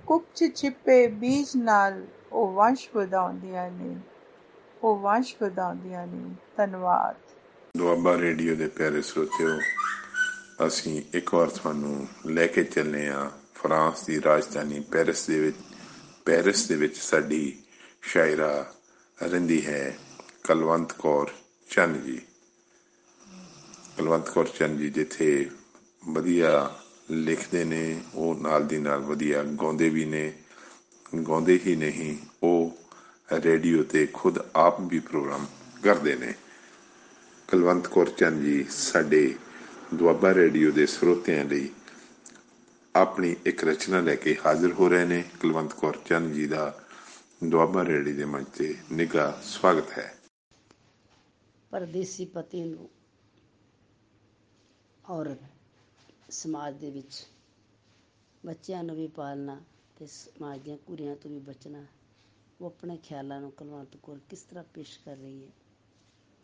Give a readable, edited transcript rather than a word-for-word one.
Cook 'ਚ ਛਿਪੇ ਬੀਜ ਨਾਲ ਉਹ ਵੰਸ਼ ਵਧਾਉਂਦੀਆਂ ਨੇ। ਧੰਨਵਾਦ। ਦੁਆਬਾ ਰੇਡੀਓ ਦੇ ਪਿਆਰੇ ਸਰੋਤਿਓ, ਅਸੀਂ ਇੱਕ ਵਾਰ ਤੁਹਾਨੂੰ ਲੈ ਕੇ ਚੱਲੇ ਹਾਂ ਫਰਾਂਸ ਦੀ ਰਾਜਧਾਨੀ ਪੈਰਿਸ ਦੇ ਵਿੱਚ ਸਾਡੀ ਸ਼ਾਇਰਾ ਰਹਿੰਦੀ ਹੈ ਕੁਲਵੰਤ ਕੌਰ ਚੰਦ ਜੀ। ਕੁਲਵੰਤ ਕੌਰ ਚੰਦ ਜੀ ਜਿੱਥੇ ਵਧੀਆ ਲਿਖਦੇ ਨੇ, ਉਹ ਨਾਲ ਦੀ ਨਾਲ ਵਧੀਆ ਗਾਉਂਦੇ ਵੀ ਨੇ। ਗਾਉਂਦੇ ਹੀ ਨਹੀਂ, ਉਹ ਰੇਡੀਓ 'ਤੇ ਖੁਦ ਆਪ ਵੀ ਪ੍ਰੋਗਰਾਮ ਕਰਦੇ ਨੇ। ਕੁਲਵੰਤ ਕੌਰ ਚੰਦ ਜੀ ਸਾਡੇ ਦੁਆਬਾ ਰੇਡੀਓ ਦੇ ਸਰੋਤਿਆਂ ਲਈ ਆਪਣੀ ਇੱਕ ਰਚਨਾ ਲੈ ਕੇ ਹਾਜ਼ਰ ਹੋ ਰਹੇ ਨੇ। ਕੁਲਵੰਤ ਕੌਰ ਚੰਦ ਜੀ ਦਾ ਦੁਆਬਾ ਰੇਡੀਓ ਦੇ ਮੰਚ 'ਤੇ ਨਿੱਘਾ ਸਵਾਗਤ ਹੈ। ਪਰਦੇਸੀ ਪਤੀ ਨੂੰ ਔਰਤ ਸਮਾਜ ਦੇ ਵਿੱਚ ਬੱਚਿਆਂ ਨੂੰ ਵੀ ਪਾਲਣਾ ਅਤੇ ਸਮਾਜ ਦੀਆਂ ਕੁਰੀਆਂ ਤੋਂ ਵੀ ਬਚਣਾ, ਉਹ ਆਪਣੇ ਖਿਆਲਾਂ ਨੂੰ ਕੁਲਵੰਤ ਕੌਰ ਕਿਸ ਤਰ੍ਹਾਂ ਪੇਸ਼ ਕਰ ਰਹੀ ਹੈ।